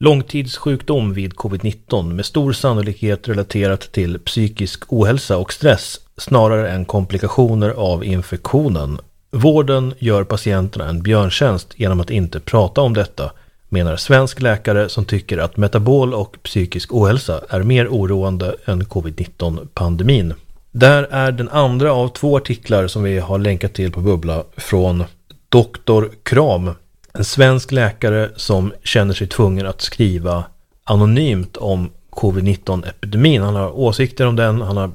Långtidssjukdom vid covid-19 med stor sannolikhet relaterat till psykisk ohälsa och stress snarare än komplikationer av infektionen. Vården gör patienterna en björntjänst genom att inte prata om detta, menar svensk läkare som tycker att metabol och psykisk ohälsa är mer oroande än covid-19-pandemin. Där är den andra av 2 artiklar som vi har länkat till på Bubbla från Dr. Kram, en svensk läkare som känner sig tvungen att skriva anonymt om covid-19-epidemin. Han har åsikter om den, han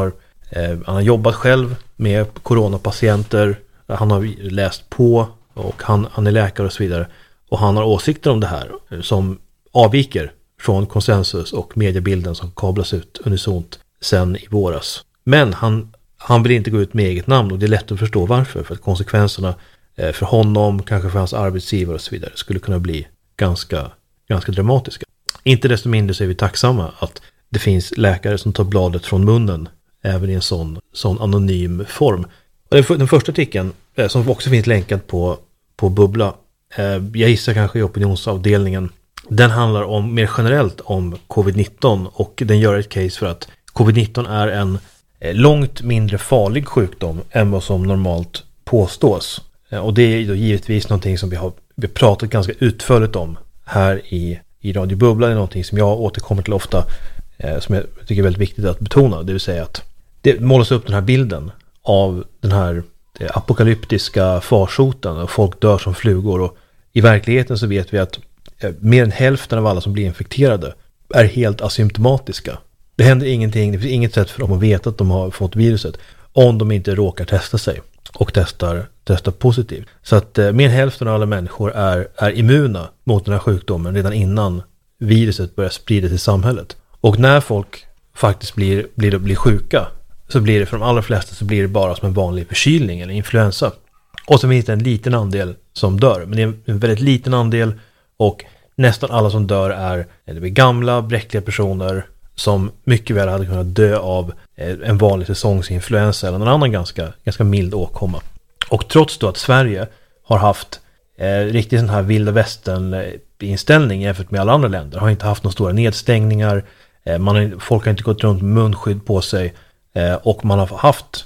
har jobbat själv med coronapatienter, han har läst på och han är läkare och så vidare. Och han har åsikter om det här som avviker från konsensus och mediebilden som kablas ut unisont sen i våras. Men han vill inte gå ut med eget namn och det är lätt att förstå varför. För att konsekvenserna för honom, kanske för hans arbetsgivare och så vidare skulle kunna bli ganska dramatiska. Inte desto mindre så är vi tacksamma att det finns läkare som tar bladet från munnen även i en sån anonym form. Och den första artikeln som också finns länkad på Bubbla, jag gissar kanske i opinionsavdelningen, den handlar om mer generellt om covid-19 och den gör ett case för att covid-19 är en långt mindre farlig sjukdom än vad som normalt påstås. Och det är då givetvis någonting som vi har pratat ganska utförligt om här i Radio Bubbla. Det är någonting som jag återkommer till ofta, som jag tycker är väldigt viktigt att betona. Det vill säga att det målas upp den här bilden av den här apokalyptiska farsoten och folk dör som flugor. Och i verkligheten så vet vi att mer än hälften av alla som blir infekterade är helt asymptomatiska. Det händer ingenting, det finns inget sätt för dem att veta att de har fått viruset om de inte råkar testa sig och testar positivt. Så att mer än hälften av alla människor är immuna mot den här sjukdomen redan innan viruset börjar spridas i samhället. Och när folk faktiskt blir sjuka så blir det för de allra flesta så blir det bara som en vanlig förkylning eller influensa. Och så finns det en liten andel som dör, men det är en väldigt liten andel och nästan alla som dör är gamla, bräckliga personer som mycket väl hade kunnat dö av en vanlig säsongsinfluensa eller någon annan ganska mild åkomma. Och trots då att Sverige har haft riktigt sån här vilda västern inställning jämfört med alla andra länder, har inte haft några stora nedstängningar, folk har inte gått runt med munskydd på sig och man har haft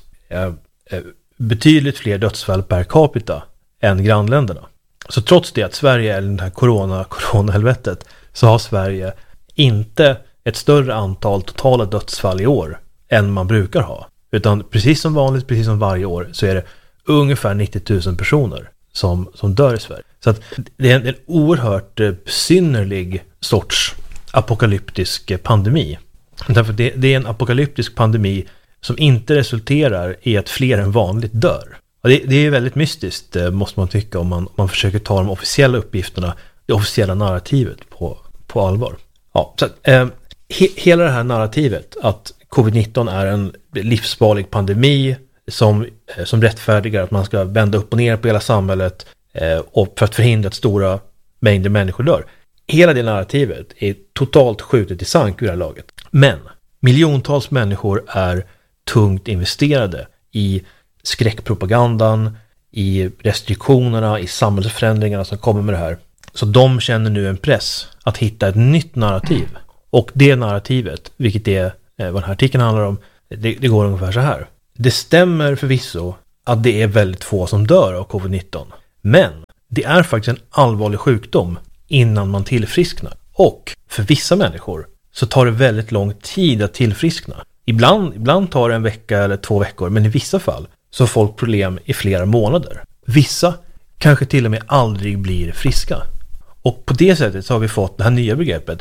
betydligt fler dödsfall per capita än grannländerna. Så trots det att Sverige är den här coronahelvetet så har Sverige inte ett större antal totala dödsfall i år än man brukar ha. Utan precis som vanligt, precis som varje år så är det ungefär 90 000 personer som dör i Sverige. Så att det är en oerhört synnerlig sorts apokalyptisk pandemi. Därför det är en apokalyptisk pandemi som inte resulterar i att fler än vanligt dör. Och det är väldigt mystiskt måste man tycka om man försöker ta de officiella uppgifterna, det officiella narrativet på allvar. Ja, så att, hela det här narrativet att covid-19 är en livsfarlig pandemi som rättfärdigar att man ska vända upp och ner på hela samhället och för att förhindra att stora mängder människor dör. Hela det narrativet är totalt skjutet i sank vid det här laget. Men miljontals människor är tungt investerade i skräckpropagandan, i restriktionerna, i samhällsförändringarna som kommer med det här. Så de känner nu en press att hitta ett nytt narrativ. Och det narrativet, vilket är vad den här artikeln handlar om, det går ungefär så här. Det stämmer förvisso att det är väldigt få som dör av covid-19. Men det är faktiskt en allvarlig sjukdom innan man tillfrisknar. Och för vissa människor så tar det väldigt lång tid att tillfriskna. Ibland tar det en vecka eller 2 veckor, men i vissa fall så har folk problem i flera månader. Vissa kanske till och med aldrig blir friska. Och på det sättet så har vi fått det här nya begreppet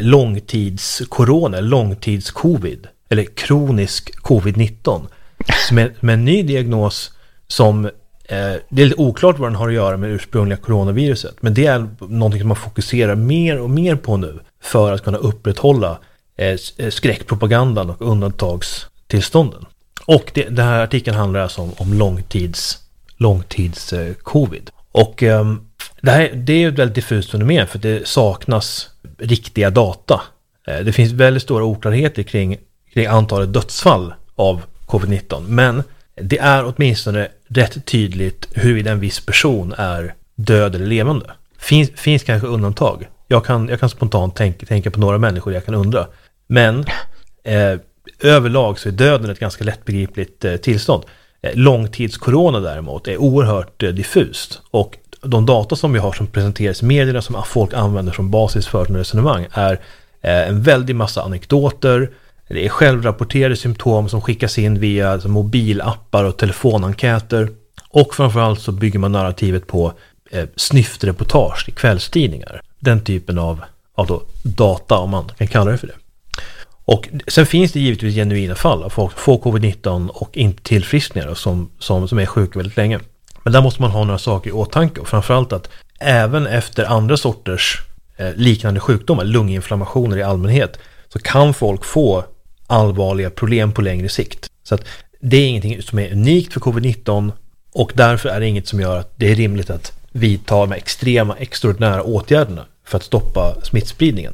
långtidscorona, långtidscovid eller kronisk covid-19 som är en ny diagnos som det är lite oklart vad den har att göra med det ursprungliga coronaviruset, men det är någonting som man fokuserar mer och mer på nu för att kunna upprätthålla skräckpropagandan och undantagstillstånden. Och den här artikeln handlar alltså om långtids-covid. Och det är ett väldigt diffust fenomen för det saknas riktiga data. Det finns väldigt stora oklarheter kring antalet dödsfall av covid-19, men det är åtminstone rätt tydligt huruvida en viss person är död eller levande. Finns kanske undantag. jag kan spontant tänka på några människor jag kan undra. Men överlag så är döden ett ganska lättbegripligt tillstånd. Långtidscorona däremot är oerhört diffust, och de data som vi har som presenteras i medierna som folk använder som basis för sina resonemang är en väldig massa anekdoter. Det är självrapporterade symptom som skickas in via alltså, mobilappar och telefonenkäter, och framförallt så bygger man narrativet på snyftreportage i kvällstidningar. Den typen av då, data, om man kan kalla det för det. Och sen finns det givetvis genuina fall av folk som får covid-19 och inte tillfriskningar som är sjuka väldigt länge. Men där måste man ha några saker i åtanke, och framförallt att även efter andra sorters liknande sjukdomar, lunginflammationer i allmänhet, så kan folk få allvarliga problem på längre sikt. Så att det är ingenting som är unikt för covid-19, och därför är det inget som gör att det är rimligt att vidta de extrema, extraordinära åtgärderna för att stoppa smittspridningen.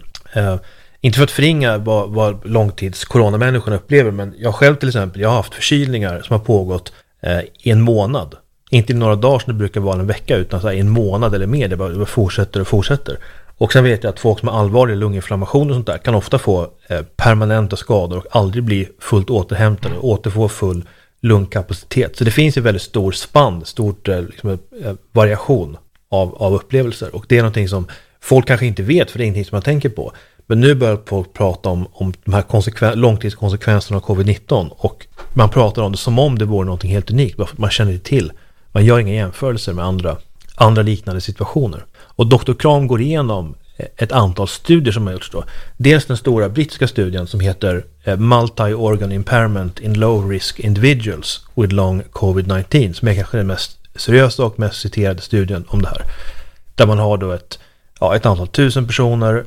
Inte för att förringa vad långtids-coronamänniskorna upplever, men jag själv till exempel, jag har haft förkylningar som har pågått i en månad. Inte i några dagar som det brukar vara en vecka, utan så här, i en månad eller mer. Det bara fortsätter och fortsätter. Och sen vet jag att folk som har allvarlig lunginflammation och sånt där kan ofta få permanenta skador och aldrig bli fullt återhämtade och återfå full lungkapacitet. Så det finns en väldigt stor spann, stort variation av upplevelser. Och det är någonting som folk kanske inte vet, för det är ingenting som man tänker på. Men nu börjar folk prata om de här långtidskonsekvenserna av covid-19, och man pratar om det som om det vore någonting helt unikt. Man känner det till. Man gör inga jämförelser med andra liknande situationer. Och Dr. Kram går igenom ett antal studier som har gjorts då. Dels den stora brittiska studien som heter Multi-Organ Impairment in Low Risk Individuals with Long COVID-19, som är kanske den mest seriösa och mest citerade studien om det här. Där man har då ett antal tusen personer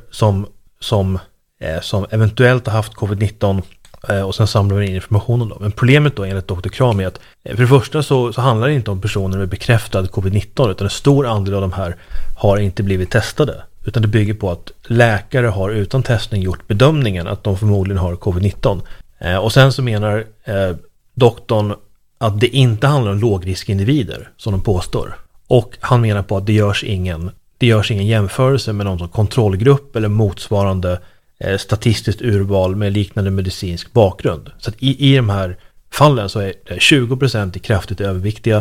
som eventuellt har haft covid-19, och sen samlar vi in informationen då. Men problemet då enligt Dr. Kram är att för det första så handlar det inte om personer med bekräftad covid-19, utan en stor andel av de här har inte blivit testade, utan det bygger på att läkare har utan testning gjort bedömningen att de förmodligen har covid-19. Och sen så menar doktorn att det inte handlar om lågriskindivider som de påstår, och han menar på att det görs ingen jämförelse med någon kontrollgrupp eller motsvarande statistiskt urval med liknande medicinsk bakgrund. Så att i de här fallen så är 20% är kraftigt överviktiga,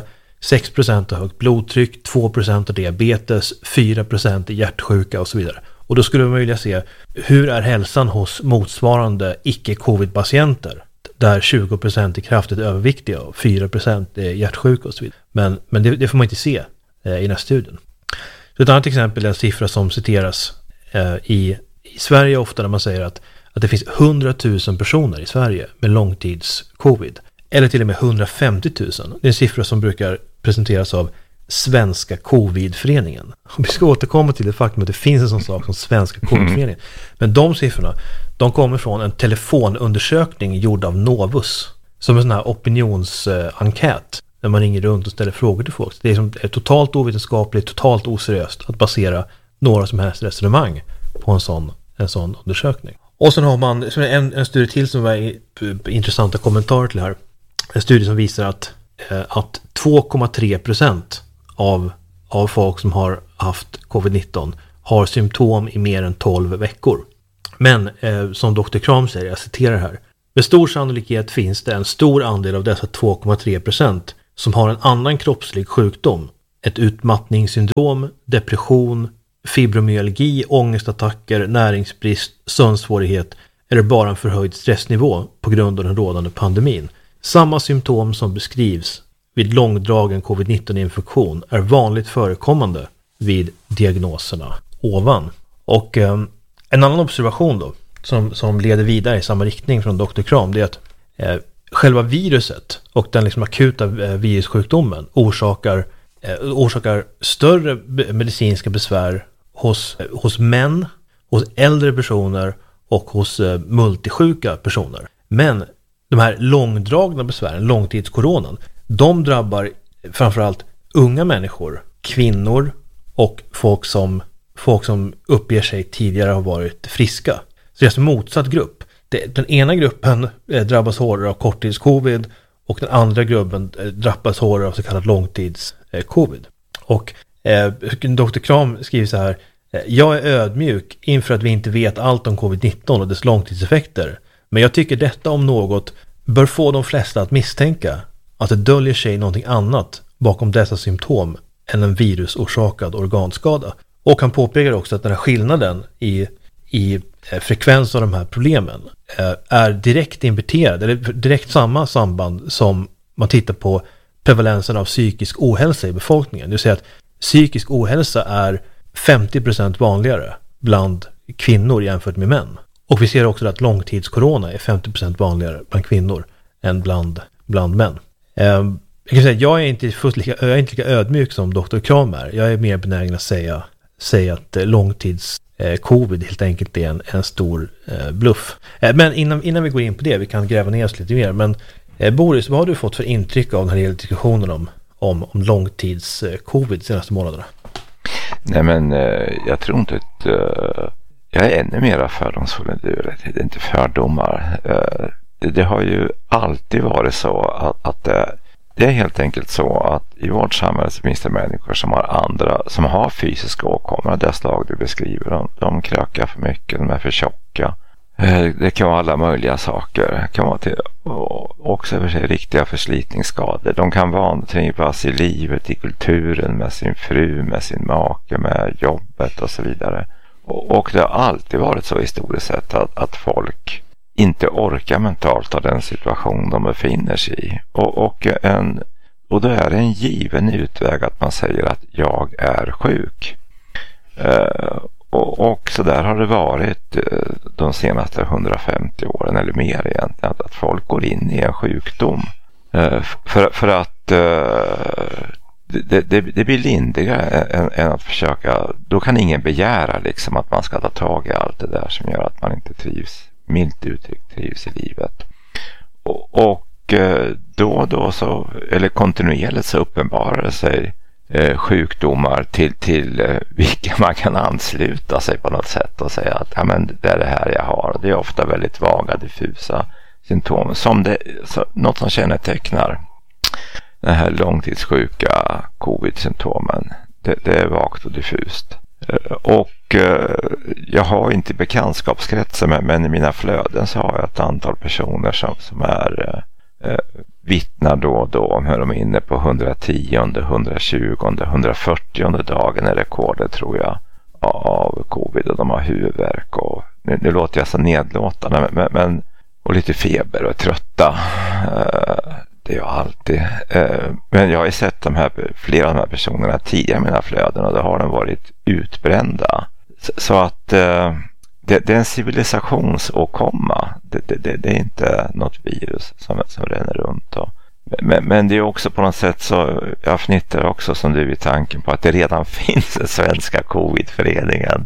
6% har högt blodtryck, 2% har diabetes, 4% är hjärtsjuka och så vidare. Och då skulle man vilja se hur är hälsan hos motsvarande icke-covid-patienter där 20% är kraftigt överviktiga och 4% är hjärtsjuka och så vidare. Men det får man inte se i den här studien. Så ett annat exempel är en siffra som citeras i Sverige ofta när man säger att det finns 100 000 personer i Sverige med långtids-covid. Eller till och med 150 000. Det är en siffra som brukar presenteras av Svenska Covid-föreningen. Vi ska återkomma till det faktum att det finns en sån sak som Svenska Covid-föreningen. Men de siffrorna, de kommer från en telefonundersökning gjord av Novus. Som en sån här opinionsenkät. När man ringer runt och ställer frågor till folk. Det är totalt ovetenskapligt, totalt oseriöst att basera några som helst resonemang på en sån undersökning. Och sen har man en studie till som var intressanta kommentarer till det här. En studie som visar att 2,3% av folk som har haft covid-19 har symptom i mer än 12 veckor. Men som Dr. Kram säger, jag citerar här: med stor sannolikhet finns det en stor andel av dessa 2,3% som har en annan kroppslig sjukdom, ett utmattningssyndrom, depression, fibromyalgi, ångestattacker, näringsbrist, sömnsvårighet eller bara en förhöjd stressnivå på grund av den rådande pandemin. Samma symptom som beskrivs vid långdragen covid-19-infektion är vanligt förekommande vid diagnoserna ovan. Och en annan observation då som leder vidare i samma riktning från Dr. Kram, det är att själva viruset och den liksom akuta virussjukdomen orsakar större medicinska besvär hos män, hos äldre personer och hos multisjuka personer. Men de här långdragna besvären, långtidskoronan, de drabbar framförallt unga människor, kvinnor och folk som uppger sig tidigare har varit friska. Så det är alltså motsatt grupp. Den ena gruppen drabbas hårdare av korttidscovid och den andra gruppen drabbas hårdare av så kallad långtidscovid. Och Dr. Kram skriver så här: Jag är ödmjuk inför att vi inte vet allt om covid-19 och dess långtidseffekter. Men jag tycker detta om något bör få de flesta att misstänka att det döljer sig någonting annat bakom dessa symptom än en virusorsakad organskada. Och han påpekar också att den här skillnaden i frekvens av de här problemen är direkt inverterad, eller direkt samma samband som man tittar på prevalensen av psykisk ohälsa i befolkningen. Det vill säga att psykisk ohälsa är 50% vanligare bland kvinnor jämfört med män. Och vi ser också att långtidscorona är 50% vanligare bland kvinnor än bland män. Jag kan säga att jag är inte lika ödmjuk som Dr. Kram är. Jag är mer benägen att säga att långtids-covid helt enkelt är en stor bluff. Men innan vi går in på det, vi kan gräva ner oss lite mer. Men Boris, vad har du fått för intryck av den här diskussionen om långtids-covid de senaste månaderna? Nej, men jag tror inte att jag är ännu mer fördomsfull än du. Det är inte fördomar. Det har ju alltid varit så att det är helt enkelt så att i vårt samhälle så finns det människor som har fysiska åkommor av det slag du beskriver. De krökar för mycket, de är för tjocka. Det kan vara alla möjliga saker. Det kan vara också för sig riktiga förslitningsskador. De kan vantrivas i livet, i kulturen, med sin fru, med sin make, med jobbet och så vidare. Och det har alltid varit så historiskt sett att folk inte orkar mentalt av den situation de befinner sig i. Och då är det en given utväg att man säger att jag är sjuk. Och så där har det varit de senaste 150 åren eller mer egentligen, att folk går in i en sjukdom för att det blir lindrigare än att försöka. Då kan ingen begära liksom att man ska ta tag i allt det där som gör att man inte trivs, milt uttryckt trivs i livet. Och då så, eller kontinuerligt så uppenbarar det sig sjukdomar till vilka man kan ansluta sig på något sätt och säga att ja, men det är det här jag har. Det är ofta väldigt vaga, diffusa symptom något som kännetecknar den här långtidssjuka covid-symptomen. Det är vagt och diffust. Och jag har inte bekantskapskretsen, men i mina flöden så har jag ett antal personer som är vittnar då och då om hur de är inne på 110, 120, 140 dagen är rekordet, tror jag, av covid, och de har huvudvärk och nu låter jag så nedlåtande, men och lite feber och trötta. Det är jag alltid. Men jag har ju sett flera av de här personerna tidigare i mina flöden, och då har de varit utbrända. Så att det är en civilisationsåkomma. Det är inte något virus som ränner runt. Men det är också på något sätt så, jag fnittar också som du i tanken på att det redan finns en svenska covid-föreningen.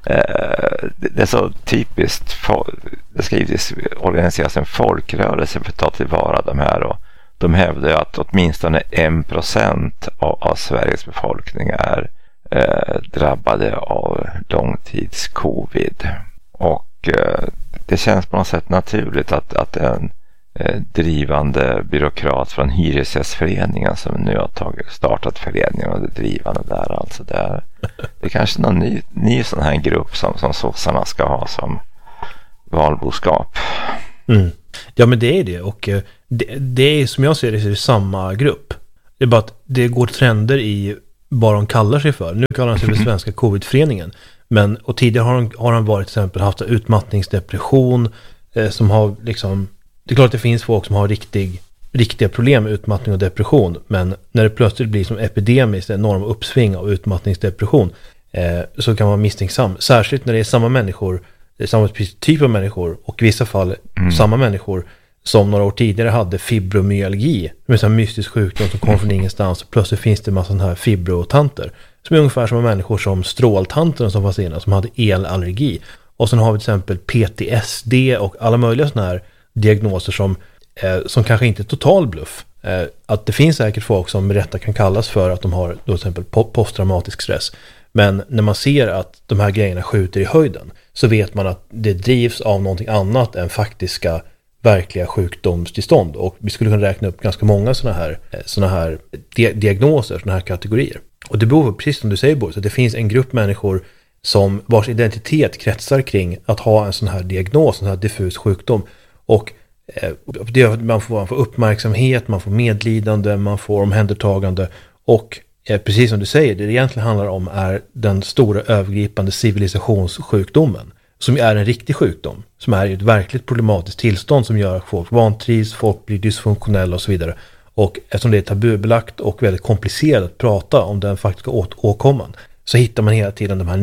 Det är så typiskt. Det ska givetvis organiseras en folkrörelse för att ta tillvara de här, och de hävdar att åtminstone 1% av Sveriges befolkning är drabbade av långtids-covid. Och det känns på något sätt naturligt att en drivande byråkrat från Hyresgästföreningen som nu har startat föreningen och det drivande där, alltså det är kanske någon ny sån här grupp som sossarna ska ha som valboskap. Mm. Ja, men det är det, och det är som jag ser det, så är det samma grupp. Det är bara att det går trender i vad de kallar sig för. Nu kallar de sig för Svenska covid-föreningen, och tidigare har de varit till exempel haft utmattningsdepression som har liksom, det är klart att det finns folk som har riktiga problem med utmattning och depression, men när det plötsligt blir som epidemiskt enorm uppsving av utmattningsdepression så kan man vara misstänksam, särskilt när det är samma människor, det är samma typ av människor, och i vissa fall samma människor som några år tidigare hade fibromyalgi, med en mystisk sjukdom som kom från ingenstans, och plötsligt finns det en massa sådana här fibrotanter som är ungefär som människor som stråltanterna som fanns innan, som hade elallergi. Och sen har vi till exempel PTSD och alla möjliga sådana här diagnoser som kanske inte är total bluff. Att det finns säkert folk som med rätta kan kallas för att de har då till exempel posttraumatisk stress. Men när man ser att de här grejerna skjuter i höjden, så vet man att det drivs av någonting annat än faktiska verkliga sjukdomstillstånd. Och vi skulle kunna räkna upp ganska många såna här diagnoser, såna här kategorier. Och det beror, precis som du säger, Boris, att det finns en grupp människor vars identitet kretsar kring att ha en sån här diagnos, en sån här diffus sjukdom. Och det gör att man får uppmärksamhet, man får medlidande, man får omhändertagande. Och precis som du säger, det egentligen handlar om är den stora övergripande civilisationssjukdomen. Som är en riktig sjukdom, som är ett verkligt problematiskt tillstånd som gör att folk vantrivs, folk blir dysfunktionella och så vidare. Och eftersom det är tabubelagt och väldigt komplicerat att prata om den faktiska åkomman, så hittar man hela tiden de här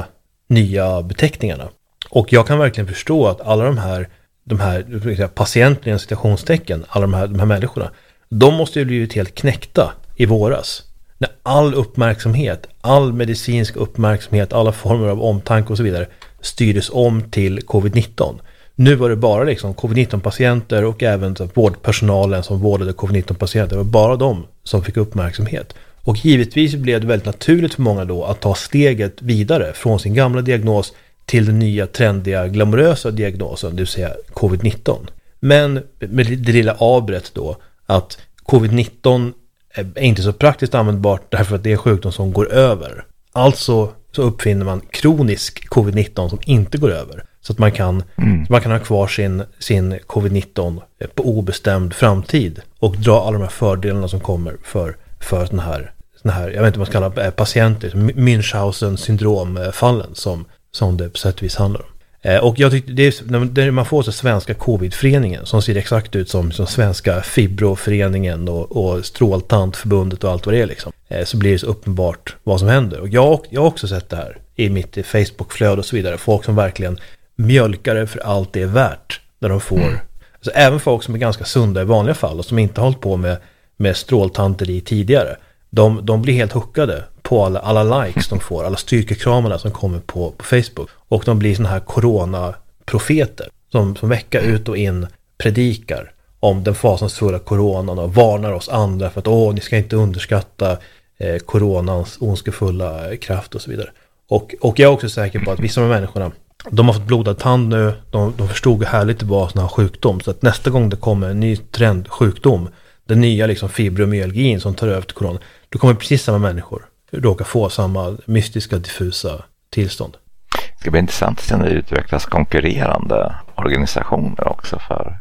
nya beteckningarna. Och jag kan verkligen förstå att alla de här patienterna i citationstecken, alla de här människorna, de måste ju blivit helt knäckta i våras. När all uppmärksamhet, all medicinsk uppmärksamhet, alla former av omtanke och så vidare styrdes om till covid-19. Nu var det bara liksom covid-19-patienter och även vårdpersonalen som vårdade covid-19-patienter. Det var bara de som fick uppmärksamhet. Och givetvis blev det väldigt naturligt för många då att ta steget vidare från sin gamla diagnos till den nya trendiga glamorösa diagnosen, det vill säga covid-19. Men med det lilla avbrott då att covid-19 är inte så praktiskt användbart därför att det är en sjukdom som går över. Alltså så uppfinner man kronisk covid-19 som inte går över. Så att man kan ha kvar sin covid-19 på obestämd framtid och dra alla de här fördelarna som kommer för såna här, jag vet inte vad man ska kalla patienter, Münchhausen syndromfallen som det på sätt och vis handlar om. Och jag tyckte det man får så svenska covid-föreningen som ser exakt ut som svenska fibroföreningen och stråltantförbundet och allt vad det är liksom. Så blir det så uppenbart vad som händer. Och jag har också sett det här i mitt Facebook-flöde och så vidare. Folk som verkligen mjölkar det för allt det är värt när de får. Alltså även folk som är ganska sunda i vanliga fall och som inte har hållit på med stråltanteri tidigare. De blir helt hookade på alla likes de får, alla styrkekramarna som kommer på Facebook. Och de blir såna här coronaprofeter som vecka ut och in predikar om den fasansfulla coronan och varnar oss andra för att ni ska inte underskatta coronans ondskefulla kraft och så vidare. Och jag är också säker på att vissa av människorna, de har fått blodad tand nu, de förstod hur härligt det var sån här sjukdom, så att nästa gång det kommer en ny trendsjukdom, den nya liksom fibromyalgin som tar över till corona, då kommer precis samma människor råka få samma mystiska diffusa tillstånd. Det ska bli intressant att se när det utvecklas konkurrerande organisationer också för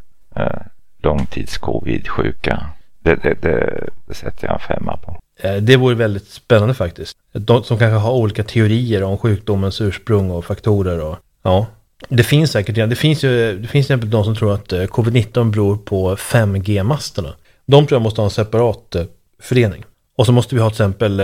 långtids-covid-sjuka. Det sätter jag en 5 på. Det vore väldigt spännande faktiskt. De som kanske har olika teorier om sjukdomens ursprung och faktorer. Och, ja, det finns säkert. Det finns till exempel de som tror att covid-19 beror på 5G-masterna. De tror jag måste ha en separat förening. Och så måste vi ha till exempel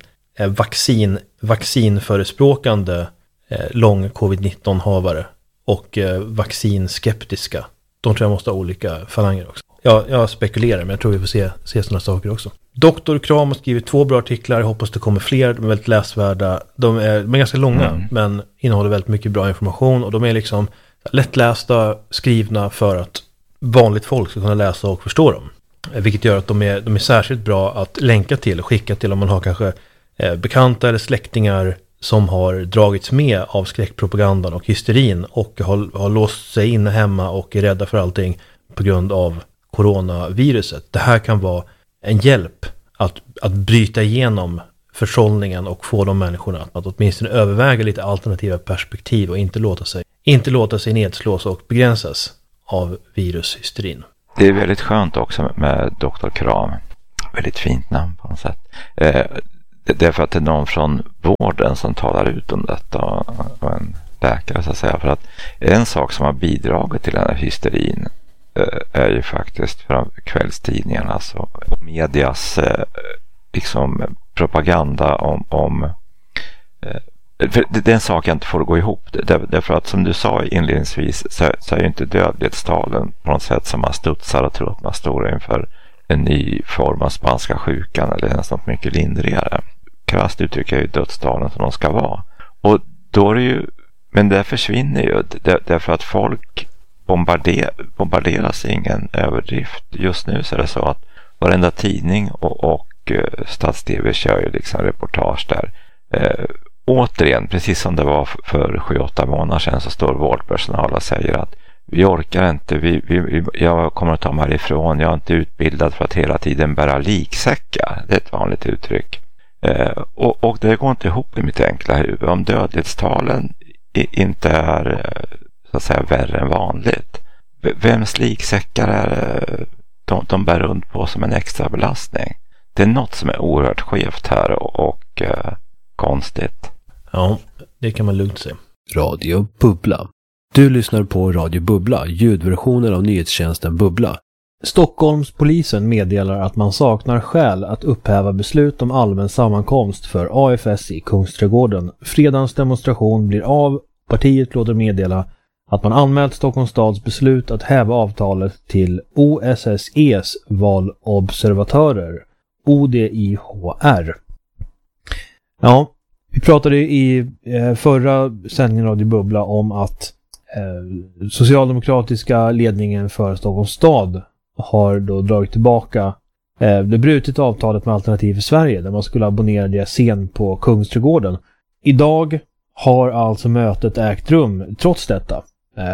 vaccinförespråkande lång covid-19-havare och vaccinskeptiska. De tror jag måste ha olika falanger också. Jag spekulerar, men jag tror vi får se sådana saker också. Dr. Kram har skrivit 2 bra artiklar. Jag hoppas det kommer fler. De är väldigt läsvärda. De är ganska långa, men innehåller väldigt mycket bra information. Och de är liksom lättlästa, skrivna för att vanligt folk ska kunna läsa och förstå dem. Vilket gör att de är särskilt bra att länka till och skicka till om man har kanske bekanta eller släktingar som har dragits med av skräckpropagandan och hysterin och har låst sig inne hemma och är rädda för allting på grund av coronaviruset. Det här kan vara en hjälp att bryta igenom försållningen och få de människorna att åtminstone överväga lite alternativa perspektiv och inte låta sig nedslås och begränsas av virushysterin. Det är väldigt skönt också med Dr. Kram. Väldigt fint namn på något sätt. Det är för att det är någon från vården som talar ut om detta och en läkare så att säga. För att en sak som har bidragit till den här hysterin är ju faktiskt för kvällstidningarna och medias liksom propaganda om för det är en sak jag inte får gå ihop. Därför att som du sa inledningsvis så är ju inte dödlighetstalen på något sätt som man studsar och tror att man står inför en ny form av spanska sjukan eller nästan mycket lindrigare. Krasst uttrycker ju dödstalen som de ska vara. Och då är det ju, men det försvinner ju därför att folk bombarderas, ingen överdrift. Just nu så är det så att varenda tidning och Stats-TV kör ju liksom reportage där. Återigen, precis som det var för 7-8 månader sedan, så står vårdpersonal och säger att vi orkar inte, jag kommer att ta mig härifrån, jag är inte utbildad för att hela tiden bära liksäckar. Det är ett vanligt uttryck. Och det går inte ihop i mitt enkla huvud. Om dödlighetstalen inte är så att säga värre än vanligt. Vems liksäckar är de bär runt på som en extra belastning? Det är något som är oerhört skevt här och konstigt. Ja, det kan man lugnt säga. Radio Bubbla. Du lyssnar på Radio Bubbla, ljudversionen av nyhetstjänsten Bubbla. Stockholmspolisen meddelar att man saknar skäl att upphäva beslut om allmän sammankomst för AFS i Kungsträdgården. Fredagens demonstration blir av. Partiet låter meddela att man anmält Stockholms stads beslut att häva avtalet till OSSEs valobservatörer, ODIHR. Ja, vi pratade i förra sändningen av Radio Bubbla om att socialdemokratiska ledningen för Stockholms stad har då dragit tillbaka det brutit avtalet med Alternativ för Sverige där man skulle abonnera deras scen på Kungsträdgården. Idag har alltså mötet ägt rum trots detta.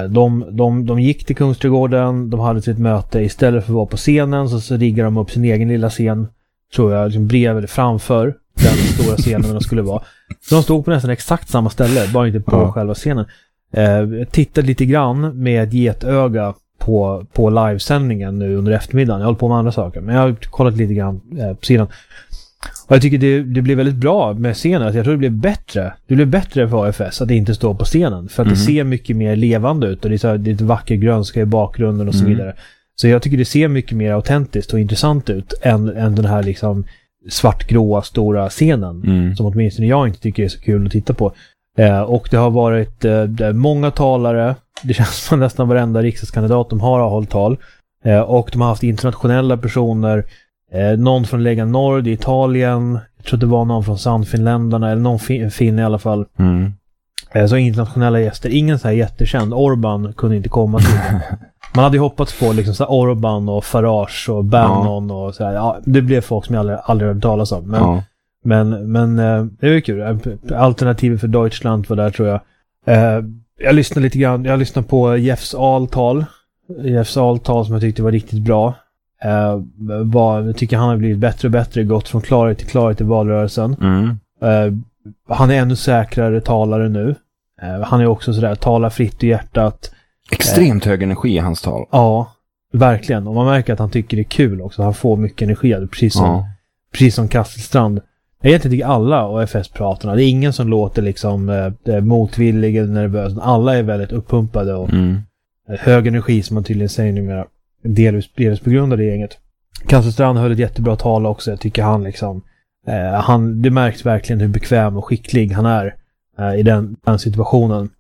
De gick till Kungsträdgården, de hade sitt möte istället för att vara på scenen så riggade de upp sin egen lilla scen, tror jag, liksom bredvid framför den stora scenen där de skulle vara. Så de stod på nästan exakt samma ställe, bara inte på själva scenen. Jag tittade lite grann med ett getöga på livesändningen nu under eftermiddagen. Jag håller på med andra saker, men jag har kollat lite grann på sidan. Och jag tycker det blir väldigt bra med scenen. Jag tror det blir bättre. Det blir bättre för AFS att det inte står på scenen. För att det ser mycket mer levande ut. Och det är lite vacker grönska i bakgrunden och så vidare. Så jag tycker det ser mycket mer autentiskt och intressant ut än den här liksom svartgråa stora scenen. Som åtminstone jag inte tycker är så kul att titta på. Och det har varit många talare. Det känns som nästan varenda riksdagskandidat de har hållit tal. Och de har haft internationella personer. Någon från Lega Nord i Italien. Jag tror det var någon från Sandfinländarna. Eller någon fin i alla fall. Så internationella gäster. Ingen så här jättekänd. Orban kunde inte komma till det. Man hade ju hoppats på liksom så här Orban och Farage och Bannon och så här. Ja, det blev folk som jag aldrig hört talas om. Men det är ju kul. Alternativet för Deutschland var där, tror jag. Jag lyssnade lite grann. Jag lyssnade på Jeffs Ahltal. Jeffs Ahltal som jag tyckte var riktigt bra. Jag tycker han har blivit bättre och bättre, gått från klarhet till klarhet i valrörelsen. Han är ännu säkrare talare nu. Han är också sådär, talar fritt i hjärtat. Extremt hög energi i hans tal. Ja, verkligen. Och man märker att han tycker det är kul också. Han får mycket energi, precis som Kasselstrand. Jag egentligen tycker alla AFS-pratarna, det är ingen som låter liksom motvillig eller nervös. Alla är väldigt uppumpade och hög energi, som man tydligen säger numera. Delvis på grund av det gänget. Kasselstrand höll ett jättebra tal också. Jag tycker han liksom det märks verkligen hur bekväm och skicklig han är i den situationen.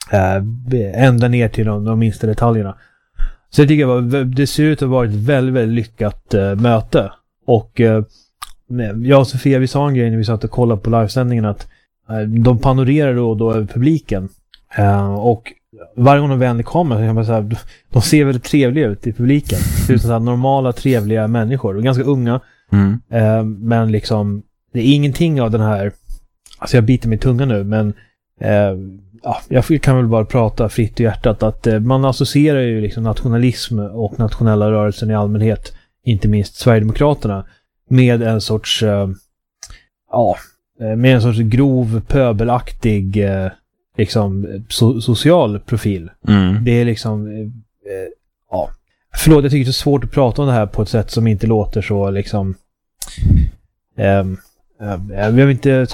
Ända ner till de minsta detaljerna. Så jag tycker det ser ut att ha varit ett väldigt, väldigt lyckat möte. Och jag och Sofia, vi sa en grej när vi satt och kollade på livesändningen, att de panorerar då över publiken. Och varje gång de vänder kameran så kan man säga, de ser väldigt trevliga ut i publiken. Det är så här normala, trevliga människor. De är ganska unga. Men liksom, det är ingenting av den här, alltså jag biter mig i tungan nu, men jag kan väl bara prata fritt i hjärtat, att man associerar ju liksom nationalism och nationella rörelsen i allmänhet, inte minst Sverigedemokraterna, med en sorts med en sorts grov, pöbelaktig liksom social profil. Det är liksom förlåt, jag tycker det är svårt att prata om det här på ett sätt som inte låter så liksom jag vill inte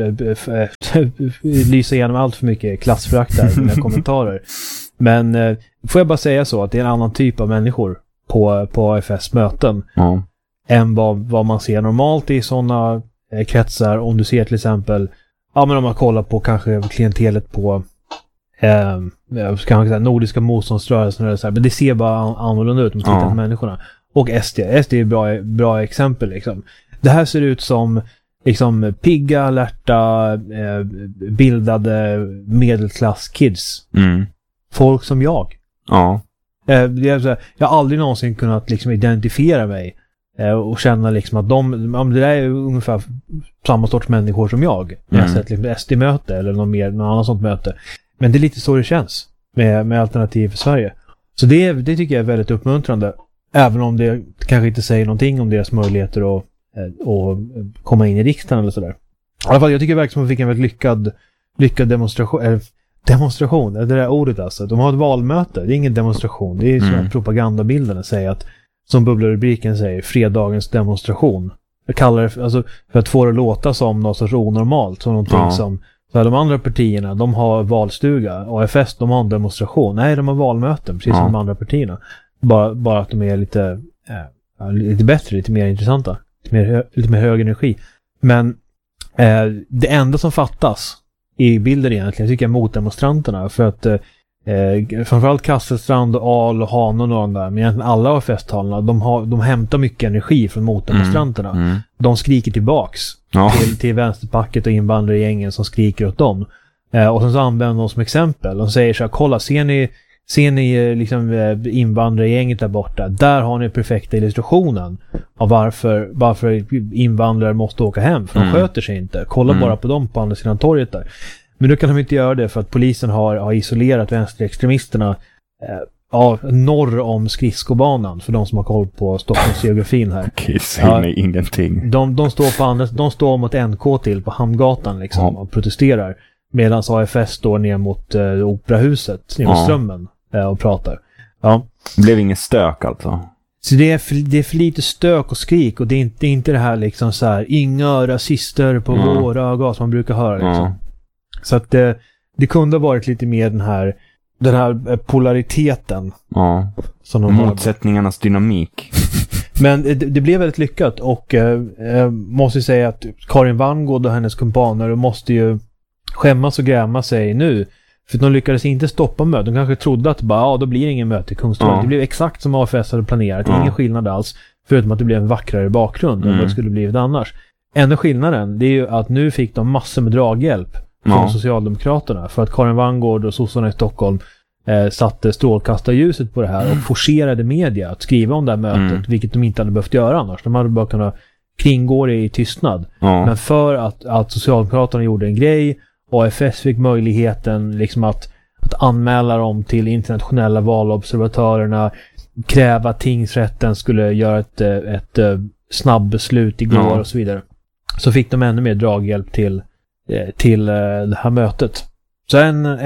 lysa igenom allt för mycket klassförakt där i mina kommentarer. Men får jag bara säga så, att det är en annan typ av människor på AFS möten än vad man ser normalt i sådana kretsar. Om du ser till exempel, men om man kollar på kanske klientelet på kanske Nordiska motståndsrörelsen eller så här, men det ser bara annorlunda ut om man tittar på människorna. Och SD är bra exempel liksom. Det här ser ut som liksom pigga, alerta, bildade medelklass-kids. Folk som jag. Jag har aldrig någonsin kunnat liksom identifiera mig och känna liksom att det där är ungefär samma sorts människor som jag. Jag har sett liksom SD-möte eller någon annan sånt möte. Men det är lite så det känns med Alternativ för Sverige. Så det tycker jag är väldigt uppmuntrande. Även om det kanske inte säger någonting om deras möjligheter att och komma in i riksdagen eller sådär. I alla fall, jag tycker verkligen som att fick en väldigt lyckad demonstration, det där ordet alltså. De har ett valmöte, det är ingen demonstration, det är så här propagandabilden säger att, som bubblarubriken säger, fredagens demonstration. Jag kallar det alltså, för att få det låta som något sorts onormalt, som någonting som så här, de andra partierna, de har valstuga, AFS, de har en demonstration. Nej, de har valmöten, precis som de andra partierna. Bara att de är lite bättre, lite mer intressanta, lite mer hög energi. Men det enda som fattas i bilden egentligen tycker jag motdemonstranterna, för att framförallt Kasselstrand och Ahl och Hanon och de där, men egentligen alla AFS-talarna, de hämtar mycket energi från motdemonstranterna. De skriker tillbaks till vänsterpacket och invandrargängen som skriker åt dem. Och sen så använder de som exempel. De säger så här, kolla, ser ni liksom invandrargänget där borta? Där har ni perfekta illustrationen av varför invandrare måste åka hem, för de sköter sig inte. Kolla bara på dem på andra sidan torget där. Men då kan de inte göra det för att polisen har isolerat vänsterextremisterna norr om skridskobanan, för de som har koll på Stockholms geografin här. Okej, säg mig ingenting. De står mot NK till på Hamngatan liksom, och protesterar, medan AFS står ner mot Operahuset, ner mot Strömmen och pratar. Det blev ingen stök alltså. Så det är för lite stök och skrik, och det är inte det här liksom så här, inga rasister på våra ögon som man brukar höra liksom. Så att det kunde ha varit lite mer den här polariteten. Som motsättningarnas dynamik. Men det blev väldigt lyckat, och måste säga att Karin Vangård och hennes kumpaner måste ju skämmas och gräma sig nu. För de lyckades inte stoppa mötet. De kanske trodde att då blir det ingen möte i Kungsträdgården. Det blev exakt som AFS hade planerat. Ingen skillnad alls. Förutom att det blev en vackrare bakgrund än vad det skulle blivit annars. Enda skillnaden, det är ju att nu fick de massor med draghjälp från Socialdemokraterna. För att Karin Vangård och sossarna i Stockholm satte strålkastarljuset på det här och forcerade media att skriva om det här mötet, vilket de inte hade behövt göra annars. De hade bara kunnat kringgå det i tystnad. Men för att Socialdemokraterna gjorde en grej, AFS fick möjligheten liksom att anmäla dem till internationella valobservatörerna, kräva att tingsrätten skulle göra ett snabbbeslut igår och så vidare. Så fick de ännu mer draghjälp till det här mötet. Så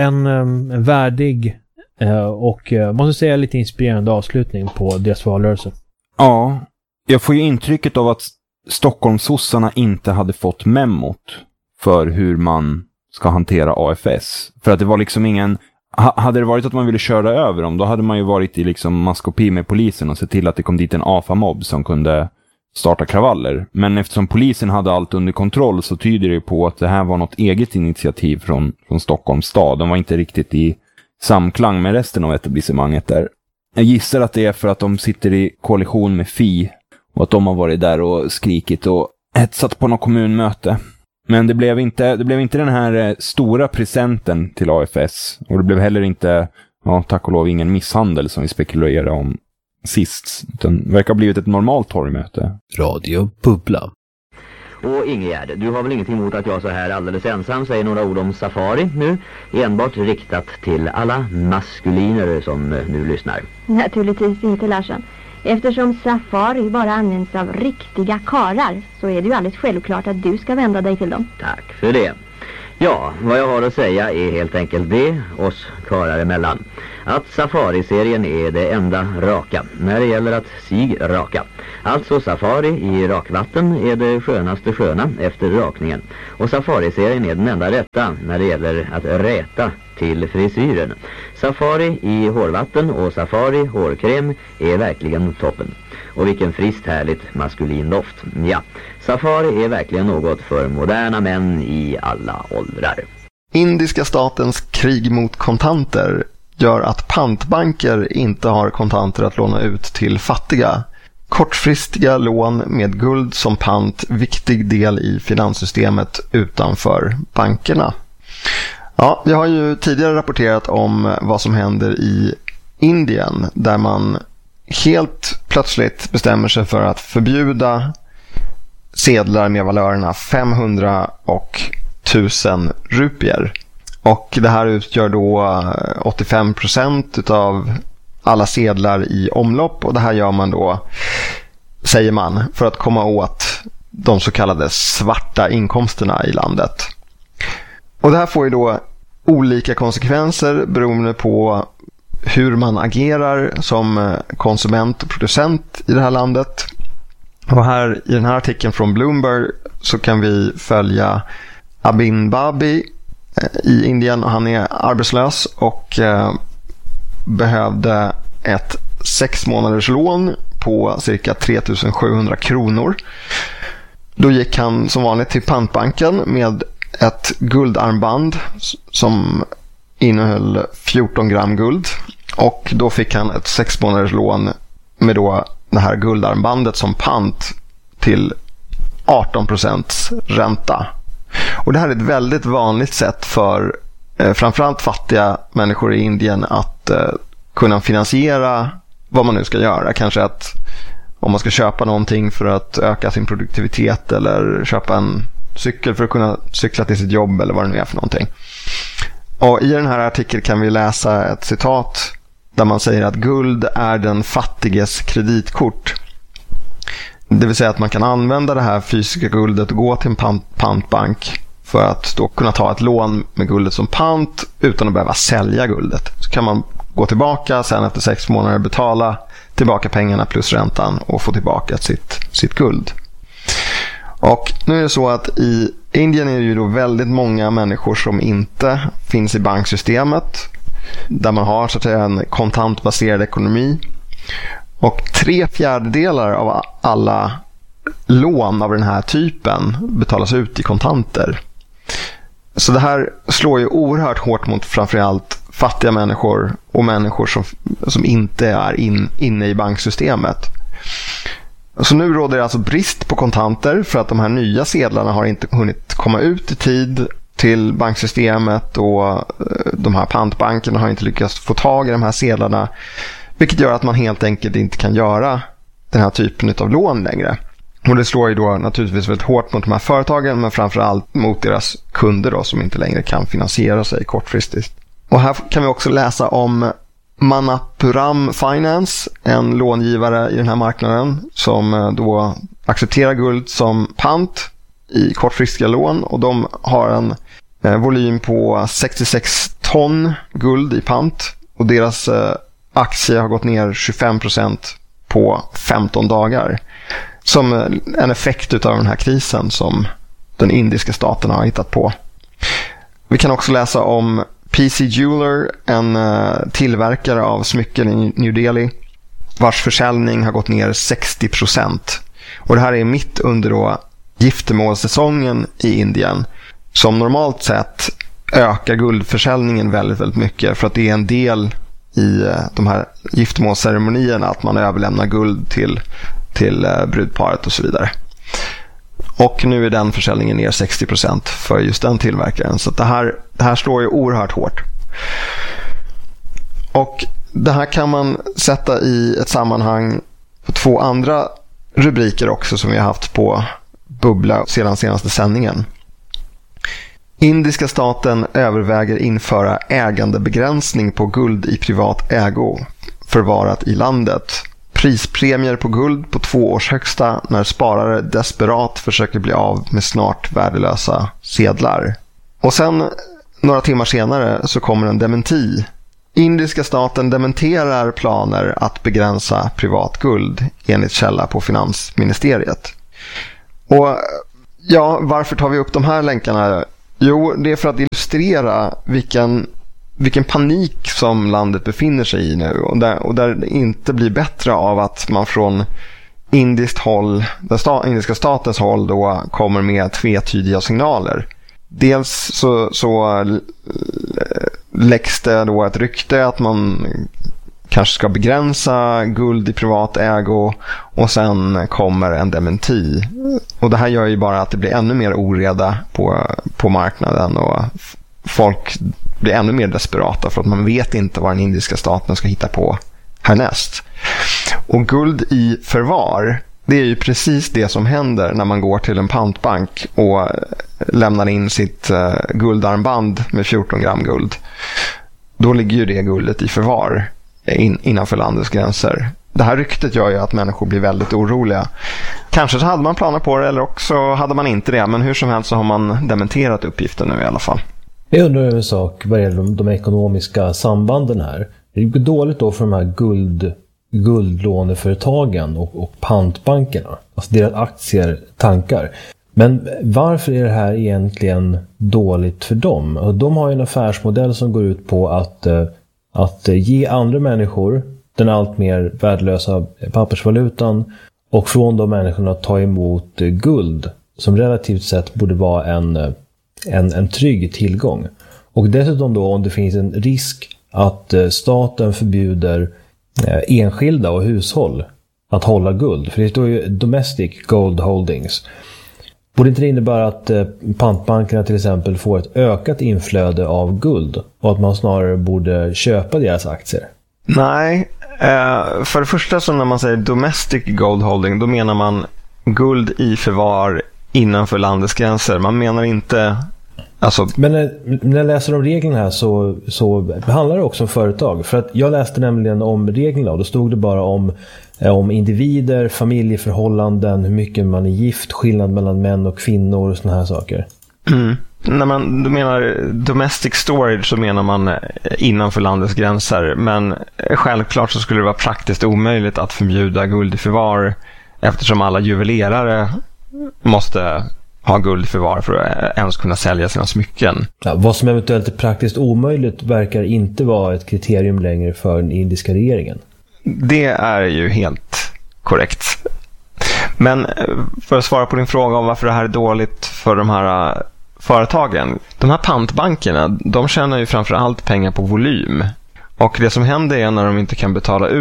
en värdig och måste säga lite inspirerande avslutning på deras valrörelse. Ja, jag får ju intrycket av att Stockholmssossarna inte hade fått memot för hur man ska hantera AFS. För att det var liksom ingen... Hade det varit att man ville köra över dem, då hade man ju varit i liksom maskopi med polisen och sett till att det kom dit en AFA-mobb som kunde starta kravaller. Men eftersom polisen hade allt under kontroll så tyder det på att det här var något eget initiativ från Stockholms stad. De var inte riktigt i samklang med resten av etablissemanget där. Jag gissar att det är för att de sitter i koalition med FI och att de har varit där och skrikit och hetsat på något kommunmöte. Men det blev inte den här stora presenten till AFS. Och det blev heller inte, tack och lov, ingen misshandel som vi spekulerade om sist. Utan det verkar ha blivit ett normalt torgmöte. Radio Bubbla. Och Ingegärd, du har väl ingenting emot att jag så här alldeles ensam säger några ord om Safari nu? Enbart riktat till alla maskuliner som nu lyssnar. Naturligtvis inte, Larsson. Eftersom Safari bara används av riktiga karar så är det ju alldeles självklart att du ska vända dig till dem. Tack för det. Ja, vad jag har att säga är helt enkelt det, oss karar emellan, att Safari-serien är det enda raka när det gäller att sig raka. Alltså Safari i rakvatten är det skönaste sköna efter rakningen. Och Safari-serien är den enda rätta när det gäller att räta till frisyren. Safari i hårvatten och Safari hårkräm är verkligen toppen. Och vilken friskt härligt maskulin doft. Ja, Safari är verkligen något för moderna män i alla åldrar. Indiska statens krig mot kontanter gör att pantbanker inte har kontanter att låna ut till fattiga. Kortfristiga lån med guld som pant, viktig del i finanssystemet utanför bankerna. Ja, vi har ju tidigare rapporterat om vad som händer i Indien där man helt plötsligt bestämmer sig för att förbjuda sedlar med valörerna 500 och 1000 rupier. Och det här utgör då 85% av alla sedlar i omlopp, och det här gör man då, säger man, för att komma åt de så kallade svarta inkomsterna i landet. Och det här får ju då olika konsekvenser beroende på hur man agerar som konsument och producent i det här landet. Och här i den här artikeln från Bloomberg så kan vi följa Abin Babi i Indien. Han är arbetslös och behövde ett 6 månaders lån på cirka 3700 kronor. Då gick han som vanligt till pantbanken med ett guldarmband som innehöll 14 gram guld. Och då fick han ett 6 månaders lån med då det här guldarmbandet som pant till 18% ränta. Och det här är ett väldigt vanligt sätt för framförallt fattiga människor i Indien att kunna finansiera vad man nu ska göra. Kanske att om man ska köpa någonting för att öka sin produktivitet eller köpa en cykel för att kunna cykla till sitt jobb eller vad det nu är för någonting. Och i den här artikeln kan vi läsa ett citat där man säger att guld är den fattiges kreditkort. Det vill säga att man kan använda det här fysiska guldet och gå till en pantbank för att då kunna ta ett lån med guldet som pant utan att behöva sälja guldet. Så kan man gå tillbaka sen efter 6 månader betala tillbaka pengarna plus räntan och få tillbaka sitt guld. Och nu är det så att i Indien är det ju då väldigt många människor som inte finns i banksystemet där man har så att säga en kontantbaserad ekonomi. Och 3/4 av alla lån av den här typen betalas ut i kontanter. Så det här slår ju oerhört hårt mot framförallt fattiga människor och människor som inte är inne i banksystemet. Så nu råder det alltså brist på kontanter för att de här nya sedlarna har inte hunnit komma ut i tid till banksystemet och de här pantbankerna har inte lyckats få tag i de här sedlarna, vilket gör att man helt enkelt inte kan göra den här typen av lån längre. Och det slår ju då naturligtvis väldigt hårt mot de här företagen men framförallt mot deras kunder då, som inte längre kan finansiera sig kortfristigt. Och här kan vi också läsa om Manappuram Finance, en långivare i den här marknaden som då accepterar guld som pant i kortfristiga lån, och de har en volym på 66 ton guld i pant och deras aktie har gått ner 25% på 15 dagar som en effekt av den här krisen som den indiska staten har hittat på. Vi kan också läsa om PC Jeweler, en tillverkare av smycken i New Delhi, vars försäljning har gått ner 60%. Och det här är mitt under då giftermålssäsongen i Indien, som normalt sett ökar guldförsäljningen väldigt, väldigt mycket för att det är en del i de här giftermålsceremonierna att man överlämnar guld till brudparet och så vidare. Och nu är den försäljningen ner 60% för just den tillverkaren. Så det här slår ju oerhört hårt. Och det här kan man sätta i ett sammanhang på 2 andra rubriker också som vi har haft på Bubbla sedan senaste sändningen. Indiska staten överväger införa ägandebegränsning på guld i privat ägo förvarat i landet. Prispremier på guld på 2 års högsta när sparare desperat försöker bli av med snart värdelösa sedlar. Och sen några timmar senare så kommer en dementi. Indiska staten dementerar planer att begränsa privat guld enligt källa på finansministeriet. Och ja, varför tar vi upp de här länkarna? Jo, det är för att illustrera vilken panik som landet befinner sig i nu och där det inte blir bättre av att man från indiskt håll, den indiska statens håll då kommer med tvetydiga signaler. Dels så läggs det då ett rykte att man kanske ska begränsa guld i privat ägo och sen kommer en dementi. Och det här gör ju bara att det blir ännu mer oreda på marknaden och folk blir ännu mer desperata för att man vet inte vad den indiska staten ska hitta på härnäst. Och guld i förvar, det är ju precis det som händer när man går till en pantbank och lämnar in sitt guldarmband med 14 gram guld. Då ligger ju det guldet i förvar innanför landets gränser. det här ryktet gör ju att människor blir väldigt oroliga. Kanske så hade man planer på det eller också hade man inte det. Men hur som helst så har man dementerat uppgiften nu i alla fall. Jag undrar över en sak vad gäller de ekonomiska sambanden här. Det går dåligt då för de här guldlåneföretagen och pantbankerna. Alltså deras aktier tankar. Men varför är det här egentligen dåligt för dem? De har ju en affärsmodell som går ut på att ge andra människor den allt mer värdelösa pappersvalutan och från de människorna ta emot guld som relativt sett borde vara en trygg tillgång. Och dessutom då om det finns en risk att staten förbjuder enskilda och hushåll att hålla guld. För det står ju domestic gold holdings. Borde inte det innebära att pantbankerna till exempel får ett ökat inflöde av guld och att man snarare borde köpa deras aktier? Nej, för det första så när man säger domestic gold holding då menar man guld i förvar innanför landets gränser. Man menar inte... Men när jag läser om reglerna här så handlar det också om företag. För att jag läste nämligen om reglerna och då stod det bara om individer, familjeförhållanden, hur mycket man är gift, skillnad mellan män och kvinnor och såna här saker. När du menar domestic storage så menar man innanför landets gränser. Men självklart så skulle det vara praktiskt omöjligt att förbjuda guld i förvar eftersom alla juvelerare måste ha guld i förvar för att ens kunna sälja sina smycken. Ja, vad som eventuellt är praktiskt omöjligt verkar inte vara ett kriterium längre för den indiska regeringen. Det är ju helt korrekt. Men för att svara på din fråga om varför det här är dåligt för de här företagen. De här pantbankerna, de tjänar ju framförallt pengar på volym. Och det som händer är när de inte kan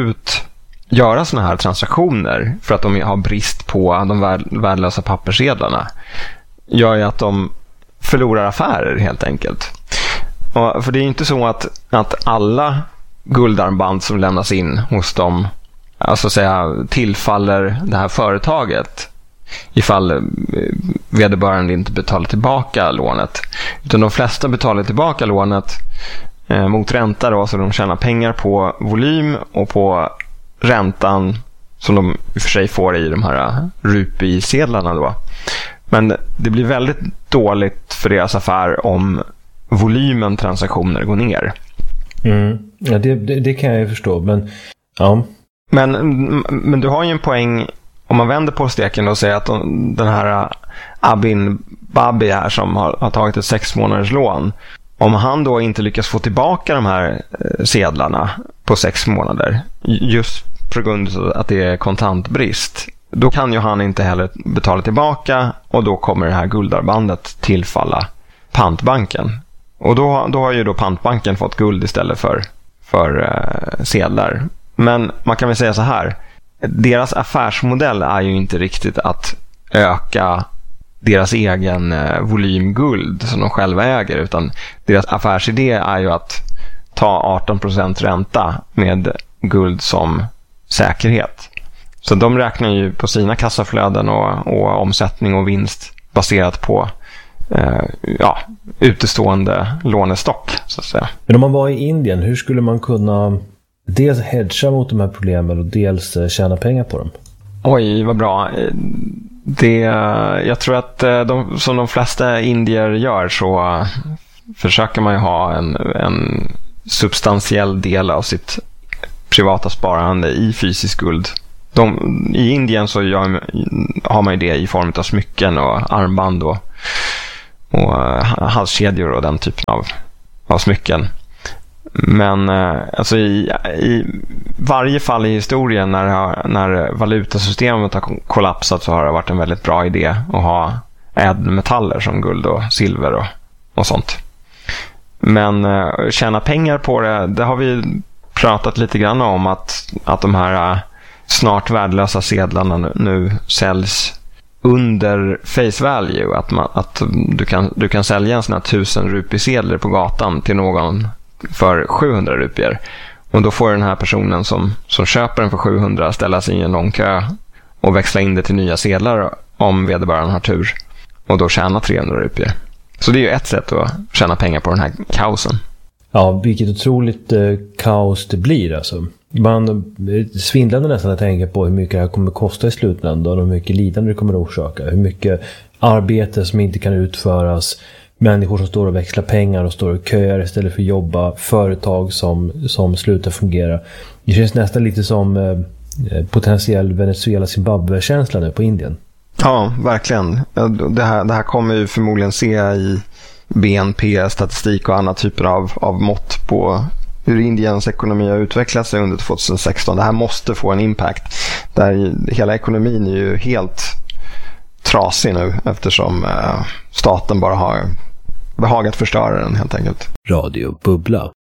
göra såna här transaktioner för att de har brist på de värdelösa papperssedlarna gör ju att de förlorar affärer helt enkelt. Och för det är ju inte så att alla guldarmband som lämnas in hos dem alltså säga tillfaller det här företaget ifall vederbörande inte betalar tillbaka lånet. Utan de flesta betalar tillbaka lånet mot ränta då, så de tjänar pengar på volym och på räntan som de i och för sig får i de här rupi-sedlarna då. Men det blir väldigt dåligt för deras affär om volymen transaktioner går ner. Ja, det kan jag ju förstå. Men, ja. Men du har ju en poäng om man vänder på steken och säger att den här Abin Babi här som har tagit ett 6 månaders lån, om han då inte lyckas få tillbaka de här sedlarna på 6 månader just på grund av att det är kontantbrist, då kan ju han inte heller betala tillbaka och då kommer det här guldarbandet tillfalla pantbanken. Och då har ju då pantbanken fått guld istället för sedlar. Men man kan väl säga så här, deras affärsmodell är ju inte riktigt att öka deras egen volym guld som de själva äger, utan deras affärsidé är ju att ta 18% ränta med guld som säkerhet. Så de räknar ju på sina kassaflöden och omsättning och vinst baserat på utestående lånestock så att säga. Men om man var i Indien, hur skulle man kunna dels hedga mot de här problemen och dels tjäna pengar på dem? Oj, vad bra. Jag tror att som de flesta indier gör så försöker man ju ha en substantiell del av sitt privata sparande i fysisk guld. I Indien så har man ju det i form av smycken och armband och halskedjor och den typen av smycken. Men alltså i varje fall i historien när valutasystemet har kollapsat så har det varit en väldigt bra idé att ha ädelmetaller som guld och silver och sånt. Men tjäna pengar på det har vi pratat lite grann om att de här snart värdelösa sedlarna nu säljs under face value, att du kan sälja en sån här 1000 rupisedlar på gatan till någon för 700 rupier, och då får den här personen som köper den för 700 ställa sig i en lång kö och växla in det till nya sedlar om vederbörande har tur, och då tjäna 300 rupier. Så det är ju ett sätt att tjäna pengar på den här kaosen. Ja, vilket otroligt kaos det blir alltså. Man svindlande nästan att tänka på hur mycket det här kommer kosta i slutändan och hur mycket lidande det kommer att orsaka. Hur mycket arbete som inte kan utföras, människor som står och växlar pengar och står och köar istället för att jobba, företag som slutar fungera. Det känns nästan lite som potentiell Venezuela-Zimbabwe-känsla nu på Indien. Ja, verkligen. Det här kommer ju förmodligen se i BNP-statistik och andra typer av mått på hur Indiens ekonomi har utvecklat sig under 2016. Det här måste få en impact. Där hela ekonomin är ju helt trasig nu eftersom staten bara har behagat förstöra den helt enkelt. Radio Bubbla.